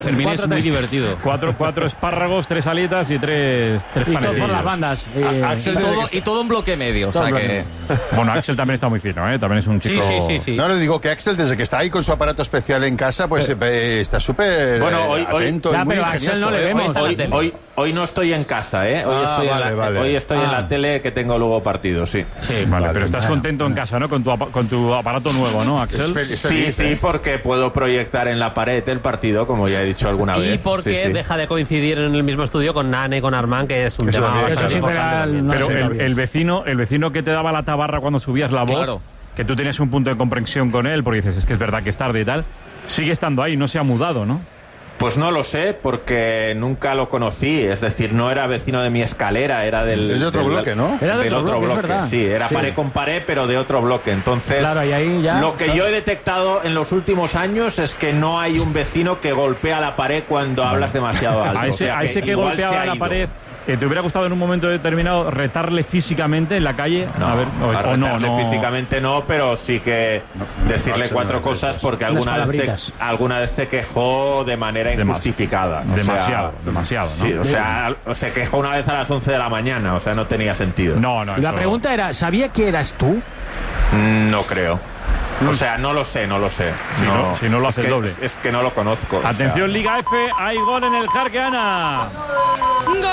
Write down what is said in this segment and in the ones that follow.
Fermín es muy divertido. Cuatro espárragos, 3 alitas y tres y panecillos. todo por las bandas. Y todo un bloque medio. O sea que... Bueno, Axel también está muy fino, ¿eh? También es un chico... Sí. No, le digo que Axel, desde que está ahí con su aparato especial en casa, pues está súper atento y muy ingenioso. Axel no le vemos. Hoy no estoy en casa, ¿eh? Hoy estoy en la tele, que tengo luego partido, sí. Vale, pero estás contento en casa, ¿no? Con tu aparato nuevo, ¿no, Axel? Sí, porque puedo proyectar en la pared el partido, como ya he dicho alguna vez. Y porque deja de coincidir en el mismo estudio con Nane y con Armand, que es un tema bastante importante. Pero el vecino que te daba la tabarra cuando subías la voz, claro, que tú tenías un punto de comprensión con él, porque dices, es que es verdad que es tarde y tal, sigue estando ahí, no se ha mudado, ¿no? Pues no lo sé, porque nunca lo conocí. Es decir, no era vecino de mi escalera, era del... Es de otro bloque, ¿no? Era del otro bloque, sí. Era pared con pared, pero de otro bloque. Entonces, claro, y ahí ya, lo que yo he detectado en los últimos años es que no hay un vecino que golpea la pared cuando hablas demasiado alto. A ese que golpeaba la pared... ¿Te hubiera gustado en un momento determinado retarle físicamente en la calle? No, físicamente no, pero sí que decirle 4 cosas, porque alguna vez se quejó de manera injustificada. Demasiado, ¿no? Sí, o sea, se quejó una vez a las 11 de la mañana, o sea, no tenía sentido. No. La pregunta era, ¿sabía que eras tú? No creo. O sea, no lo sé. Si no lo haces doble. Es que no lo conozco. Atención, Liga F, hay gol en el Jarqueana. Gol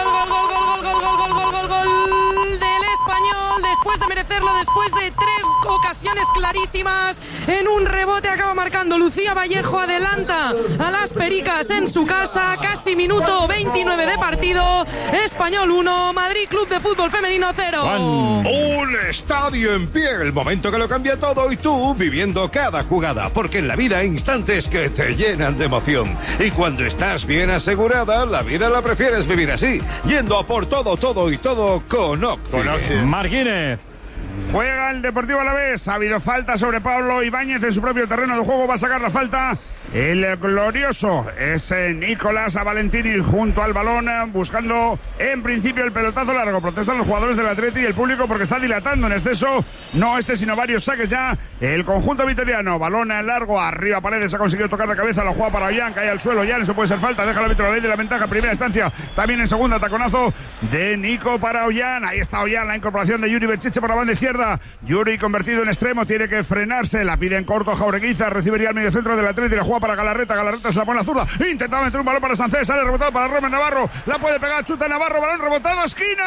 del Español, después de merecerlo, después de 3 ocasiones clarísimas, en un rebote acaba marcando Lucía Vallejo, adelanta a las Pericas en su casa, casi minuto 29 de partido. Español 1, Madrid Club de Fútbol Femenino 0. Un estadio en pie, el momento que lo cambia todo, y tú viviendo cada jugada, porque en la vida hay instantes que te llenan de emoción, y cuando estás bien asegurada, la vida la prefieres vivir así, yendo a por todo con Occi. Martínez. Juega el Deportivo Alavés. Ha habido falta sobre Pablo Ibáñez en su propio terreno de juego. Va a sacar la falta el glorioso. Es Nicolás Valentini junto al balón, buscando en principio el pelotazo largo. Protestan los jugadores del Atleti y el público porque está dilatando en exceso. No sino varios saques ya. El conjunto vitoriano. Balón largo. Arriba Paredes ha conseguido tocar la cabeza. La juega para Ollán. Cae al suelo. Ollán, eso puede ser falta. Deja el árbitro la ley de la ventaja. Primera instancia. También en segunda. Taconazo de Nico para Ollán. Ahí está Ollán. La incorporación de Yuri Bechiche por la banda izquierda. Yuri convertido en extremo, tiene que frenarse, la pide en corto Jaureguiza, recibiría al medio centro del Atleti, la juega para Galarreta se la pone la zurda, intentaba meter un balón para Sánchez, sale rebotado para Robert Navarro, la puede pegar, chuta Navarro, balón rebotado,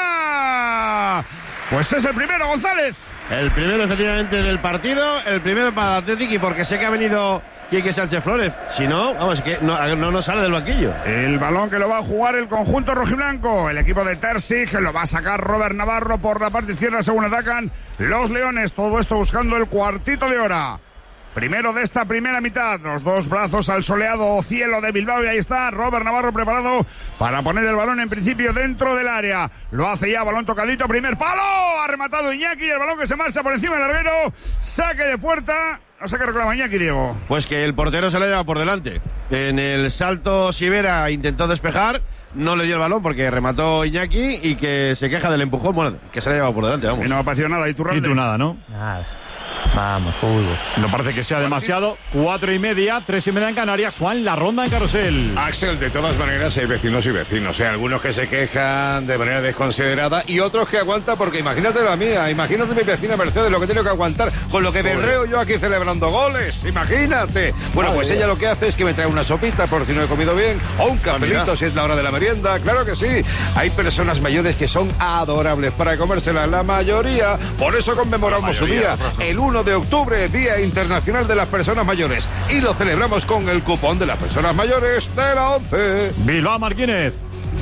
esquina. Pues es el primero, González. El primero efectivamente del partido, el primero para el Athletic, y porque sé que ha venido Quique Sánchez Flores, si no, vamos, que no sale del banquillo. El balón que lo va a jugar el conjunto rojiblanco, el equipo de Terzic, que lo va a sacar Robert Navarro por la parte izquierda según atacan los Leones, todo esto buscando el cuartito de hora. Primero de esta primera mitad, los 2 brazos al soleado cielo de Bilbao, y ahí está Robert Navarro preparado para poner el balón en principio dentro del área. Lo hace ya, balón tocadito, primer palo, ha rematado Iñaki, el balón que se marcha por encima del larguero, saque de puerta. No sé qué reclama Iñaki, Diego. Pues que el portero se le lleva por delante. En el salto Sivera intentó despejar, no le dio el balón porque remató Iñaki, y que se queja del empujón, bueno, que se le ha llevado por delante, vamos. Y no ha pasado nada, Y tú nada, ¿no? Nada. Vamos, fútbol. No parece que sea demasiado. 4:30, 3:30 en Canarias. Juan, la ronda en Carrusel. Axel, de todas maneras hay vecinos y vecinos. Algunos que se quejan de manera desconsiderada y otros que aguantan, porque imagínate la mía, imagínate mi vecina Mercedes, lo que tiene que aguantar con lo que berreo yo aquí celebrando goles. Imagínate. Bueno, pues ella lo que hace es que me trae una sopita por si no he comido bien, o un cafelito si es la hora de la merienda. Claro que sí. Hay personas mayores que son adorables para comérselas, la mayoría. Por eso conmemoramos su día, el 1 de octubre, Día Internacional de las Personas Mayores, y lo celebramos con el cupón de las personas mayores de la 11. Bilbao, Martínez.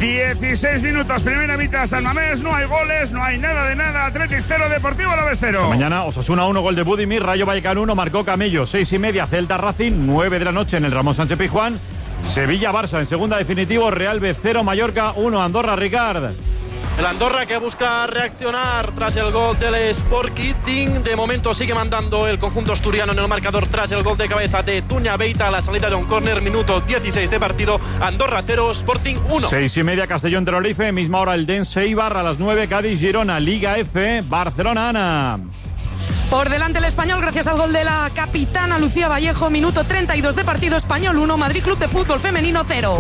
16 minutos, primera mitad, San Mamés, no hay goles, no hay nada de nada, Athletic 0, Deportivo Alavés 0. Mañana Osasuna 1, gol de Budimir, Rayo Vallecano 1, marcó Camello, 6:30, Celta Racing, 9 de la noche en el Ramón Sánchez Pizjuán, Sevilla Barça en segunda definitivo, Real B 0, Mallorca 1, Andorra Ricard. El Andorra que busca reaccionar tras el gol del Sporting. De momento sigue mandando el conjunto asturiano en el marcador tras el gol de cabeza de Tuña Beita a la salida de un córner, minuto 16 de partido. Andorra 0, Sporting 1. 6:30, Castellón Tenerife, misma hora el Dense Eibar, a las 9 Cádiz Girona, Liga F, Barcelona Ana. Por delante el Español gracias al gol de la capitana Lucía Vallejo, minuto 32 de partido. Español 1, Madrid Club de Fútbol Femenino 0.